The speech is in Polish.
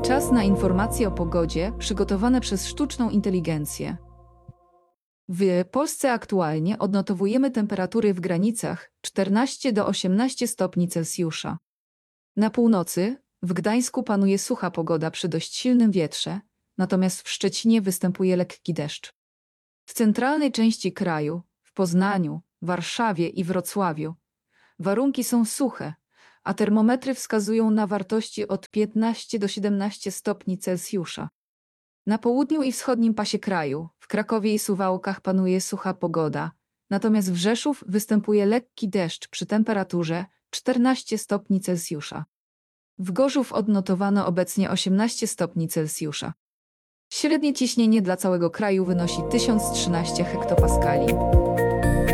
Czas na informacje o pogodzie przygotowane przez sztuczną inteligencję. W Polsce aktualnie odnotowujemy temperatury w granicach 14 do 18 stopni Celsjusza. Na północy, w Gdańsku panuje sucha pogoda przy dość silnym wietrze, natomiast w Szczecinie występuje lekki deszcz. W centralnej części kraju, w Poznaniu, Warszawie i Wrocławiu, warunki są suche, a termometry wskazują na wartości od 15 do 17 stopni Celsjusza. Na południu i wschodnim pasie kraju, w Krakowie i Suwałkach panuje sucha pogoda, natomiast w Rzeszów występuje lekki deszcz przy temperaturze 14 stopni Celsjusza. W Gorzów odnotowano obecnie 18 stopni Celsjusza. Średnie ciśnienie dla całego kraju wynosi 1013 hektopaskali.